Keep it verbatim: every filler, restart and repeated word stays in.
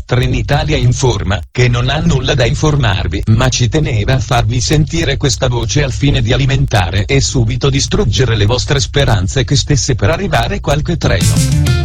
Trenitalia informa, che non ha nulla da informarvi, ma ci teneva a farvi sentire questa voce al fine di alimentare e subito distruggere le vostre speranze che stesse per arrivare qualche treno.